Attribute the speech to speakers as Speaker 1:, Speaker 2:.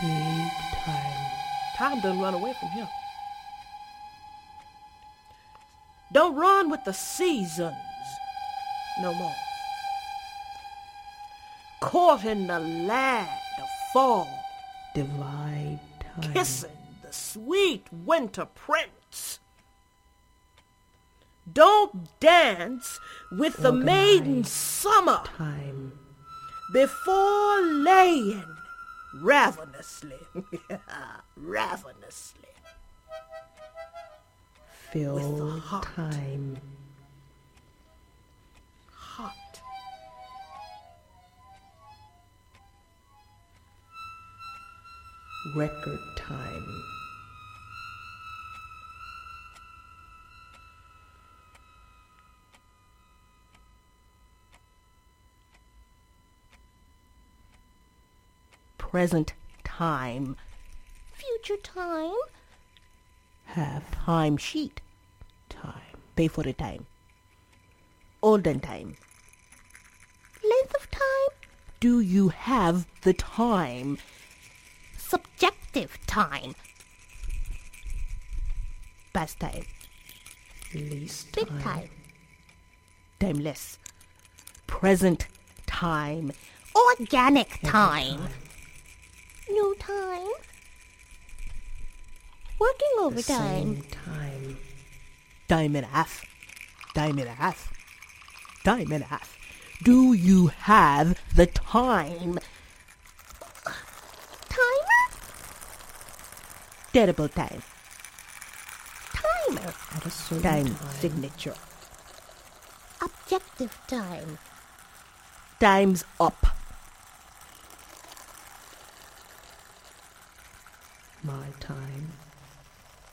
Speaker 1: Need time.
Speaker 2: Time doesn't run away from him. Don't run with the seasons no more. Caught in the land of fall,
Speaker 1: Divide time.
Speaker 2: kissing the sweet winter prince. Don't dance with the maiden
Speaker 1: Organize
Speaker 2: summer
Speaker 1: Time.
Speaker 2: before laying ravenously, ravenously.
Speaker 1: Fill
Speaker 2: heart.
Speaker 1: time.
Speaker 2: Hot.
Speaker 1: Record time.
Speaker 2: Present time.
Speaker 3: Future time.
Speaker 1: Half
Speaker 2: Time sheet.
Speaker 1: time.
Speaker 2: Pay for the time. Olden time.
Speaker 3: Length of time.
Speaker 2: Do you have the time?
Speaker 3: Subjective time.
Speaker 2: Past time.
Speaker 1: Least
Speaker 3: Big
Speaker 1: time.
Speaker 3: time.
Speaker 2: Timeless. Present time.
Speaker 3: Organic time. New time. Working
Speaker 1: The
Speaker 3: overtime.
Speaker 1: same time.
Speaker 2: Time and a half. Time and a half. Time and a half. Do you have the time?
Speaker 3: Timer.
Speaker 2: Terrible time.
Speaker 3: Timer.
Speaker 1: At a certain
Speaker 2: Time
Speaker 1: time.
Speaker 2: signature.
Speaker 3: Objective time.
Speaker 2: Time's up.
Speaker 1: My time.